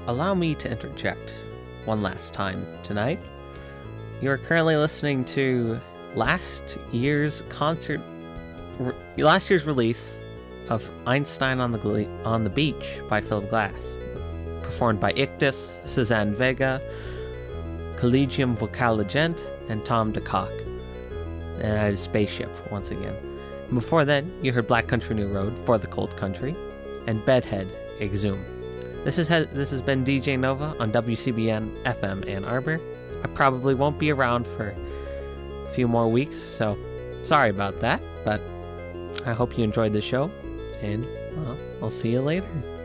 allow me to interject one last time tonight. You are currently listening to last year's release of Einstein on the Beach by Philip Glass, performed by Ictus, Suzanne Vega, Collegium Vocale and Tom DeCock. And I had a spaceship once again. And before then, you heard Black Country New Road, For the Cold Country, and Bedhead, Exhume. This has been DJ Nova on WCBN FM Ann Arbor. I probably won't be around for a few more weeks, so sorry about that, but I hope you enjoyed the show, and well, I'll see you later.